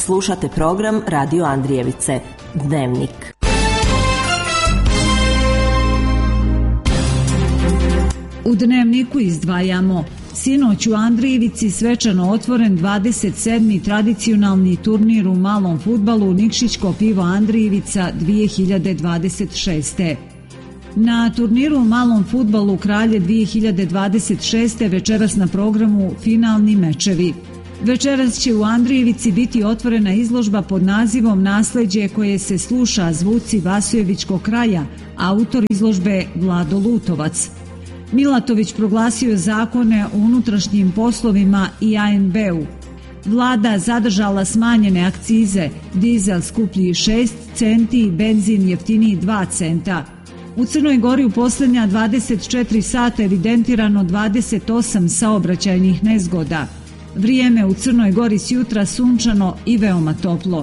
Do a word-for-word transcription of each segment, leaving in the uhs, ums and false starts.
Slušate program Radio Andrijevice, Dnevnik. U Dnevniku izdvajamo: sinoć u Andrijevici svečano otvoren dvadeset sedmi tradicionalni turnir u malom fudbalu Nikšićko pivo Andrijevica dvije hiljade dvadeset šeste. Na turniru u malom fudbalu Kralje dvije hiljade dvadeset šeste večeras na programu finalni mečevi. Večeras će u Andrijevici biti otvorena izložba pod nazivom Nasleđe koje se sluša, zvuci Vasojevičkog kraja, autor izložbe Vlado Lutovac. Milatović proglasio zakone o unutrašnjim poslovima i A N B-u. Vlada zadržala smanjene akcize, dizel skuplji šest centi, benzin jeftiniji dva centa. U Crnoj Gori u posljednja dvadeset četiri sata evidentirano dvadeset osam saobraćajnih nezgoda. Vrijeme u Crnoj Gori s jutra sunčano i veoma toplo.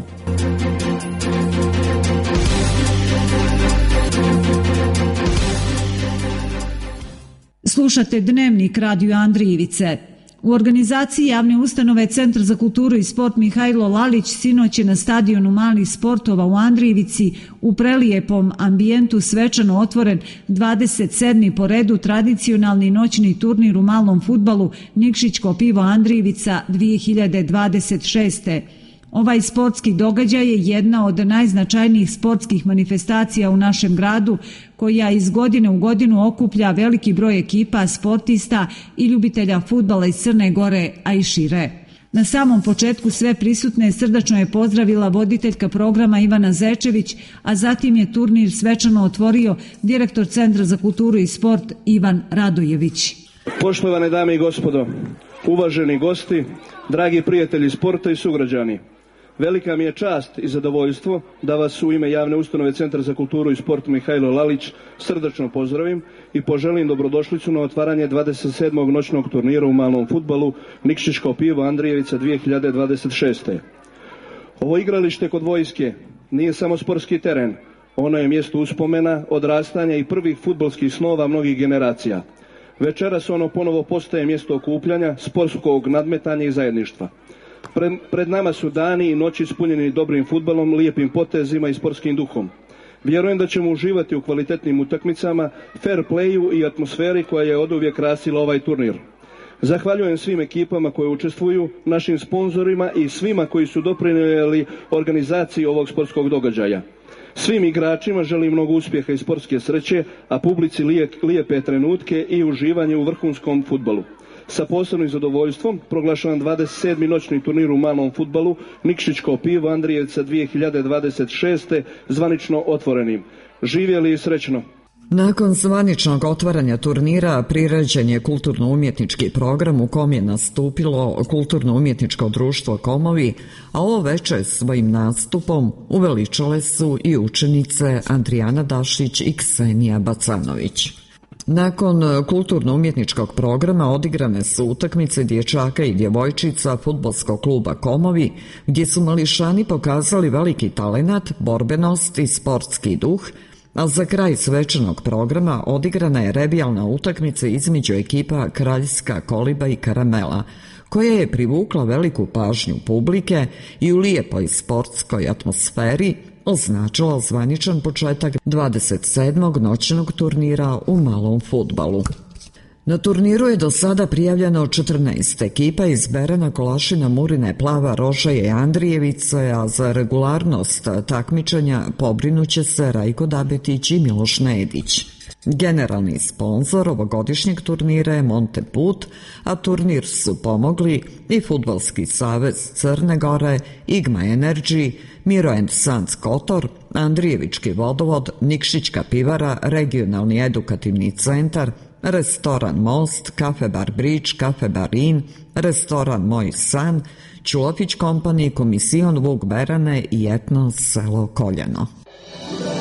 Slušate Dnevnik Radio Andrijevice. U organizaciji javne ustanove Centar za kulturu i sport Mihajlo Lalić sinoć je na stadionu malih sportova u Andrijevici u prelijepom ambijentu svečano otvoren dvadeset sedmi po redu tradicionalni noćni turnir u malom fudbalu Nikšićko pivo Andrijevica dvije hiljade dvadeset šeste. Ovaj sportski događaj je jedna od najznačajnijih sportskih manifestacija u našem gradu, koja iz godine u godinu okuplja veliki broj ekipa, sportista i ljubitelja fudbala iz Crne Gore, a i šire. Na samom početku sve prisutne srdačno je pozdravila voditeljka programa Ivana Zečević, a zatim je turnir svečano otvorio direktor Centra za kulturu i sport Ivan Radojević. Poštovane dame i gospodo, uvaženi gosti, dragi prijatelji sporta i sugrađani, velika mi je čast i zadovoljstvo da vas u ime javne ustanove Centra za kulturu i sport Mihajlo Lalić srdačno pozdravim i poželim dobrodošlicu na otvaranje dvadeset sedmog noćnog turnira u malom fudbalu Nikšićko pivo Andrijevica dvije hiljade dvadeset šeste. Ovo igralište kod vojske nije samo sportski teren, ono je mjesto uspomena, odrastanja i prvih fudbalskih snova mnogih generacija. Večeras ono ponovo postaje mjesto okupljanja, sportskog nadmetanja i zajedništva. Pred, pred nama su dani i noći ispunjeni dobrim fudbalom, lijepim potezima i sportskim duhom. Vjerujem da ćemo uživati u kvalitetnim utakmicama, fair playu i atmosferi koja je oduvijek krasila ovaj turnir. Zahvaljujem svim ekipama koje učestvuju, našim sponzorima i svima koji su doprinijeli organizaciji ovog sportskog događaja. Svim igračima želim mnogo uspjeha i sportske sreće, a publici lijepe trenutke i uživanje u vrhunskom fudbalu. Sa posebnim zadovoljstvom proglašavam dvadeset sedmi noćni turnir u malom fudbalu Nikšićko pivo Andrijevica dvije hiljade dvadeset šeste zvanično otvorenim. Živjeli i srećno! Nakon zvaničnog otvaranja turnira priređen je kulturno-umjetnički program u kom je nastupilo Kulturno-umjetničko društvo Komovi, a ovo večer svojim nastupom uveličale su i učenice Andrijana Dašić i Ksenija Bacanović. Nakon kulturno-umjetničkog programa odigrane su utakmice dječaka i djevojčica fudbalskog kluba Komovi, gdje su mališani pokazali veliki talenat, borbenost i sportski duh, a za kraj svečanog programa odigrana je revijalna utakmica između ekipa Kraljska koliba i Karamela, koja je privukla veliku pažnju publike i u lijepoj sportskoj atmosferi označila zvaničan početak dvadeset sedmog noćnog turnira u malom fudbalu. Na turniru je do sada prijavljeno četrnaest ekipa iz Berana, Kolašina, Murine, Plava, Rožaje i Andrijevice, a za regularnost takmičenja pobrinuće se Rajko Dabetić i Miloš Nedić. Generalni sponzor ovogodišnjeg turnira je Monteput, a turnir su pomogli i Fudbalski savez Crne Gore, Igma Energy, Miro and Sons Kotor, Andrijevički vodovod, Nikšićka pivara, Regionalni edukativni centar, Restoran Most, Kafe Bar Bridge, Kafe Bar Inn, Restoran Moj san, Čulović Company, Komisijon Vuk Berane i Etno selo Koljeno.